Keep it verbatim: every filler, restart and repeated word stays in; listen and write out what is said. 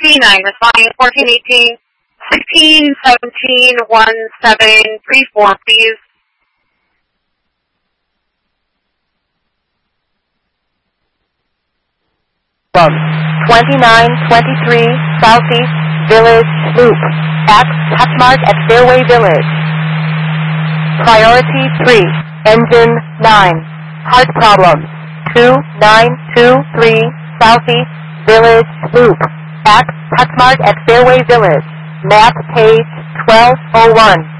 D nine, responding fourteen eighteen, sixteen seventeen, one seven three four, please. From twenty-nine twenty-three Southeast Village Loop at Touchmark at Fairway Village. Priority three, engine nine, heart problems, two nine two three Southeast Village Loop at Touchmark at Fairway Village. Map page twelve oh one.